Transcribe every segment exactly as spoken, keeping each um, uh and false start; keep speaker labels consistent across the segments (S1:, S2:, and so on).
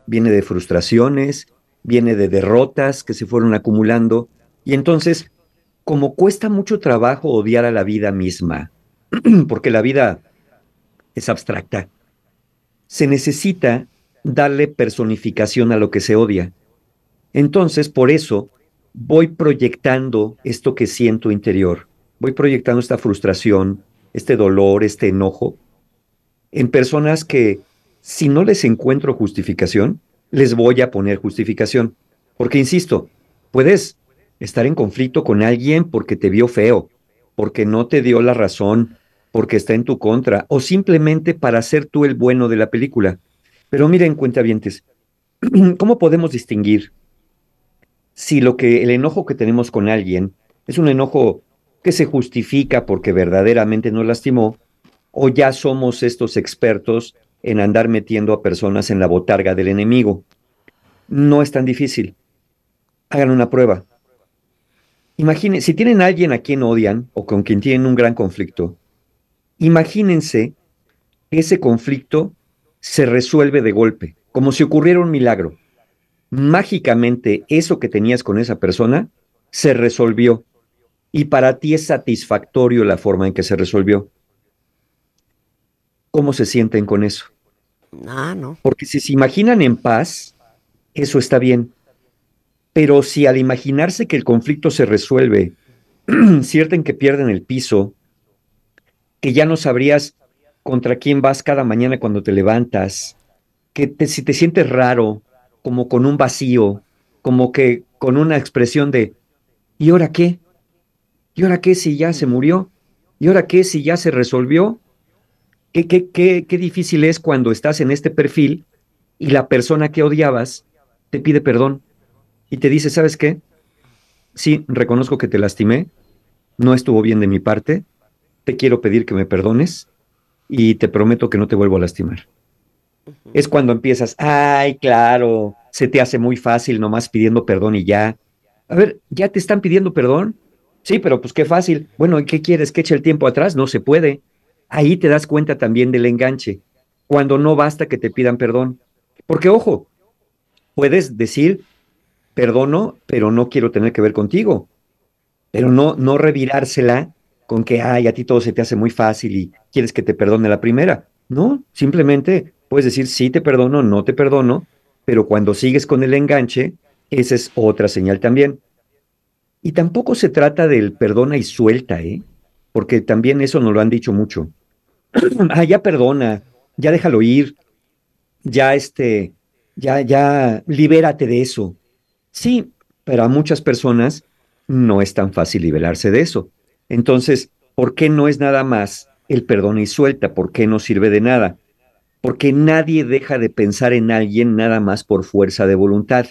S1: viene de frustraciones, viene de derrotas que se fueron acumulando. Y entonces, como cuesta mucho trabajo odiar a la vida misma, porque la vida es abstracta, se necesita darle personificación a lo que se odia. Entonces, por eso, voy proyectando esto que siento interior, voy proyectando esta frustración, este dolor, este enojo, en personas que, si no les encuentro justificación, les voy a poner justificación. Porque, insisto, puedes estar en conflicto con alguien porque te vio feo, porque no te dio la razón, porque está en tu contra, o simplemente para ser tú el bueno de la película. Pero miren, cuentavientes, ¿cómo podemos distinguir si lo que el enojo que tenemos con alguien es un enojo que se justifica porque verdaderamente nos lastimó, o ya somos estos expertos en andar metiendo a personas en la botarga del enemigo? No es tan difícil. Hagan una prueba. Imaginen, si tienen a alguien a quien odian o con quien tienen un gran conflicto, imagínense que ese conflicto se resuelve de golpe, como si ocurriera un milagro. Mágicamente, eso que tenías con esa persona se resolvió y para ti es satisfactorio la forma en que se resolvió. ¿Cómo se sienten con eso?
S2: Ah, no.
S1: Porque si se imaginan en paz, eso está bien. Pero si al imaginarse que el conflicto se resuelve, sienten que pierden el piso, que ya no sabrías contra quién vas cada mañana cuando te levantas, que te, si te sientes raro, como con un vacío, como que con una expresión de, ¿y ahora qué? ¿Y ahora qué si ya se murió? ¿Y ahora qué si ya se resolvió? ¿Qué, qué, qué, qué difícil es cuando estás en este perfil y la persona que odiabas te pide perdón y te dice, ¿sabes qué? Sí, reconozco que te lastimé, no estuvo bien de mi parte, te quiero pedir que me perdones y te prometo que no te vuelvo a lastimar. Es cuando empiezas, ay, claro, se te hace muy fácil nomás pidiendo perdón y ya. A ver, ¿ya te están pidiendo perdón? Sí, pero pues qué fácil. Bueno, ¿y qué quieres? ¿Que eche el tiempo atrás? No se puede. Ahí te das cuenta también del enganche, cuando no basta que te pidan perdón. Porque, ojo, puedes decir, perdono, pero no quiero tener que ver contigo, pero no, no revirársela con que, ay, a ti todo se te hace muy fácil y quieres que te perdone la primera. No, simplemente puedes decir, sí te perdono, no te perdono, pero cuando sigues con el enganche, esa es otra señal también. Y tampoco se trata del perdona y suelta, ¿eh? Porque también eso nos lo han dicho mucho. Ah, ya perdona, ya déjalo ir, ya este, ya, ya libérate de eso. Sí, pero a muchas personas no es tan fácil liberarse de eso. Entonces, ¿por qué no es nada más el perdón y suelta? ¿Por qué no sirve de nada? Porque nadie deja de pensar en alguien nada más por fuerza de voluntad.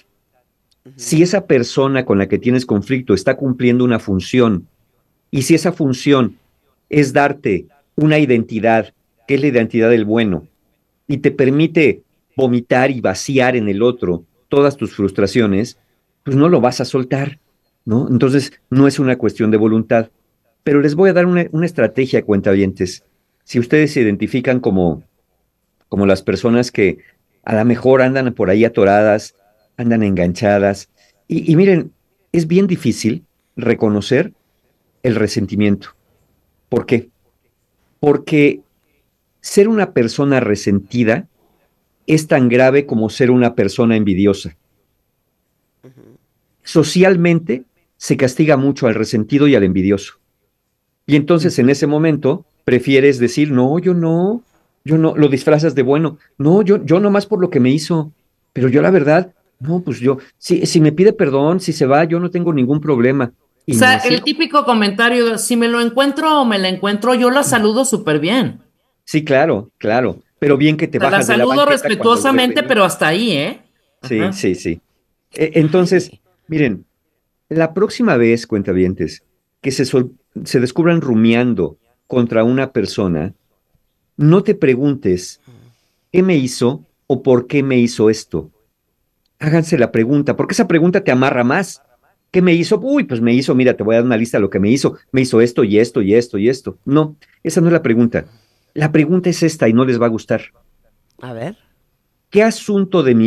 S1: Si
S2: Ujú.
S1: esa persona con la que tienes conflicto está cumpliendo una función y si esa función es darte una identidad, que es la identidad del bueno, y te permite vomitar y vaciar en el otro todas tus frustraciones, pues no lo vas a soltar, ¿no? Entonces, no es una cuestión de voluntad. Pero les voy a dar una, una estrategia, cuentavientes. Si ustedes se identifican como, como las personas que a lo mejor andan por ahí atoradas, andan enganchadas, y, y miren, es bien difícil reconocer el resentimiento. ¿Por qué? Porque ser una persona resentida es tan grave como ser una persona envidiosa.
S2: Ujú.
S1: Socialmente se castiga mucho al resentido y al envidioso. Y entonces en ese momento prefieres decir, no, yo no, yo no, lo disfrazas de bueno, no, yo, yo nomás por lo que me hizo, pero yo la verdad, no, pues yo, si, si me pide perdón, si se va, yo no tengo ningún problema.
S3: O
S1: Y no
S3: sea,
S1: es
S3: el
S1: cierto.
S3: típico comentario, si me lo encuentro o me la encuentro, yo la saludo súper bien.
S1: Sí, claro, claro, pero bien que te
S3: O sea, la
S1: bajas de la
S3: saludo
S1: banqueta cuando lo ves
S3: respetuosamente,
S1: venir.
S3: pero hasta ahí, ¿eh?
S1: Sí,
S3: Ajá.
S1: sí, sí. E- Entonces,
S2: Ay.
S1: miren, la próxima vez, cuentavientes, que se, sol- se descubran rumiando contra una persona, no te preguntes qué me hizo o por qué me hizo esto. Háganse la pregunta, porque esa pregunta te amarra más. ¿Qué me hizo? Uy, pues me hizo, mira, te voy a dar una lista de lo que me hizo. Me hizo esto y esto y esto y esto. No, esa no es la pregunta. La pregunta es esta y no les va a gustar.
S2: A ver.
S1: ¿Qué asunto de mi